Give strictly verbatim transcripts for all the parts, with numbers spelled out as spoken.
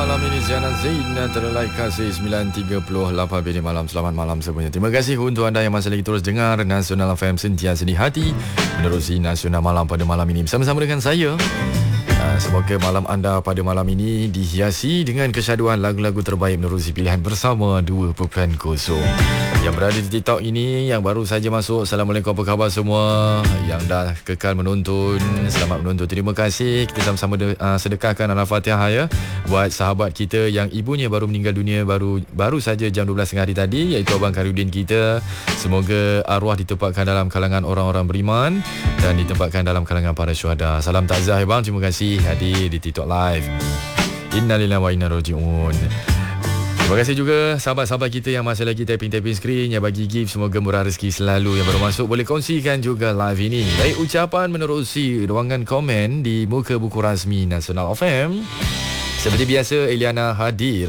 malam ini Ziana Zain terlelai kasih sembilan tiga puluh lapan P M malam. Selamat malam semuanya. Terima kasih untuk anda yang masih lagi terus dengar Nasional F M sentiasa di hati, menerusi Nasional Malam pada malam ini bersama-sama dengan saya. Semoga malam anda pada malam ini dihiasi dengan kesyaduan lagu-lagu terbaik menerusi pilihan bersama dua titik kosong. Yang berada di TikTok ini, yang baru saja masuk, Assalamualaikum, apa khabar semua? Yang dah kekal menonton, selamat menonton. Terima kasih. Kita sama-sama de- uh, sedekahkan Al-Fatihah ya buat sahabat kita yang ibunya baru meninggal dunia baru baru saja jam dua belas tengah hari tadi, iaitu Abang Khairuddin kita. Semoga arwah ditempatkan dalam kalangan orang-orang beriman dan ditempatkan dalam kalangan para syuhada. Salam takziah ya bang, terima kasih hadir di TikTok Live. Innalillahi wa inna ilaihi raji'un. Terima kasih juga sahabat-sahabat kita yang masih lagi tapping-tapping screen, yang bagi gift, semoga murah rezeki selalu. Yang baru masuk boleh kongsikan juga live ini. Baik, ucapan menerusi ruangan komen di muka buku rasmi Nasional F M. Seperti biasa, Eliana hadir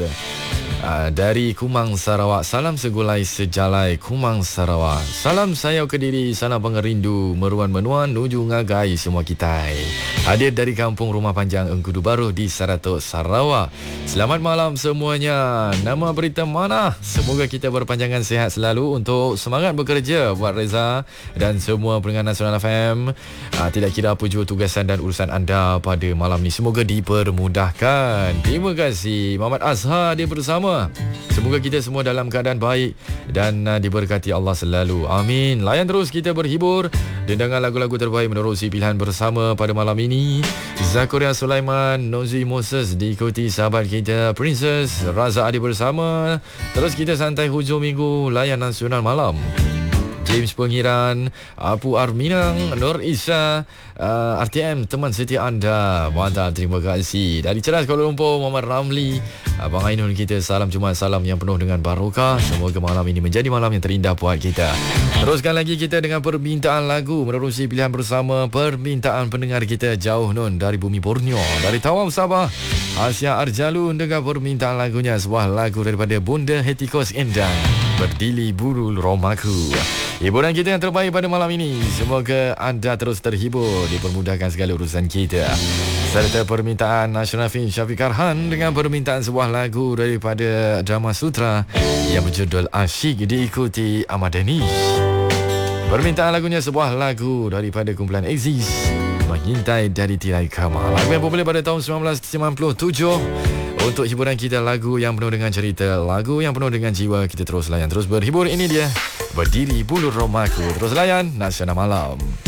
Uh, dari Kumang, Sarawak. Salam segulai sejalai Kumang, Sarawak. Salam sayau Kediri, salam pengerindu meruan menuan nuju ngagai semua kita. Hadir dari Kampung Rumah Panjang Engkudu Baru di Saratok, Sarawak. Selamat malam semuanya. Nama berita mana? Semoga kita berpanjangan sihat selalu untuk semangat bekerja buat Reza dan semua pendengar Nasional F M. Uh, tidak kira apa jua tugasan dan urusan anda pada malam ni, semoga dipermudahkan. Terima kasih. Muhammad Azhar dia bersama. Semoga kita semua dalam keadaan baik dan uh, diberkati Allah selalu. Amin. Layan terus kita berhibur dengan lagu-lagu terbaik menerusi pilihan bersama pada malam ini. Zakaria Sulaiman, Nozi Moses diikuti sahabat kita Princess Raza Adi bersama. Terus kita santai hujung minggu layan Nasional Malam. James Pengiran, Apu Arminang, Nur Isa, uh, R T M, teman setia anda. Mantap, terima kasih. Dari Ceras Kuala Lumpur, Muhammad Ramli, Abang Ainul kita, salam Jumaat, salam yang penuh dengan barokah. Semoga malam ini menjadi malam yang terindah buat kita. Teruskan lagi kita dengan permintaan lagu menerusi pilihan bersama permintaan pendengar kita Jauh Nun dari Bumi Borneo. Dari Tawau Sabah, Asia Arjalun dengan permintaan lagunya, sebuah lagu daripada Bunda Hetikos Endang, Berdili Bulu Romaku. Hiburan kita yang terbaik pada malam ini. Semoga anda terus terhibur, dipermudahkan segala urusan kita. Serta permintaan Nasional Film Syafiq Arhan dengan permintaan sebuah lagu daripada drama sutra yang berjudul Asyik diikuti Ahmad Danish. Permintaan lagunya sebuah lagu daripada kumpulan Aziz, Mengintai dari Tirai Kamal. Lagu yang popular pada tahun seribu sembilan ratus sembilan puluh tujuh. Untuk hiburan kita, lagu yang penuh dengan cerita, lagu yang penuh dengan jiwa. Kita terus layan, terus berhibur. Ini dia Berdiri Bulu Romaku. Terus layan Nasional Malam.